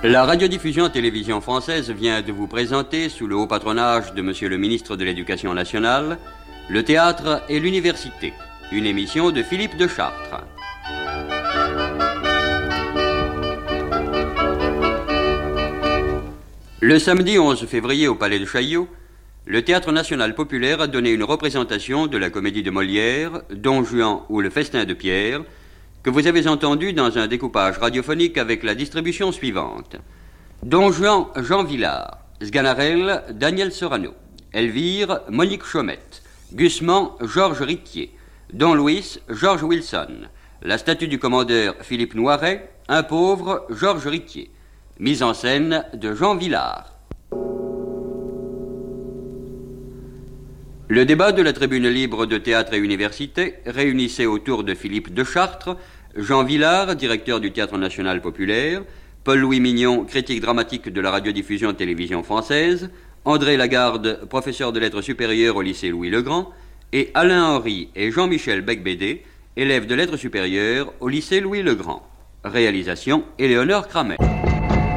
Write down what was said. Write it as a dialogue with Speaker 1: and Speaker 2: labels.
Speaker 1: La radiodiffusion télévision française vient de vous présenter, sous le haut patronage de Monsieur le ministre de l'Éducation nationale, Le théâtre et l'université, une émission de Philippe de Chartres. Le samedi 11 février au Palais de Chaillot, le Théâtre national populaire a donné une représentation de la comédie de Molière, Don Juan ou Le festin de Pierre, que vous avez entendu dans un découpage radiophonique avec la distribution suivante. Don Juan, Jean Vilar, Sganarelle, Daniel Sorano, Elvire, Monique Chaumette, Gusman, Georges Riquier, Don Luis, Georges Wilson, la statue du commandeur Philippe Noiret, un pauvre, Georges Riquier, mise en scène de Jean Vilar. Le débat de la tribune libre de théâtre et université réunissait autour de Philippe de Chartres, Jean Vilar, directeur du Théâtre national populaire, Paul-Louis Mignon, critique dramatique de la radiodiffusion télévision française, André Lagarde, professeur de lettres supérieures au lycée Louis-le-Grand, et Alain Henry et Jean-Michel Becbédé, élèves de lettres supérieures au lycée Louis-le-Grand. Réalisation Éléonore Kramer.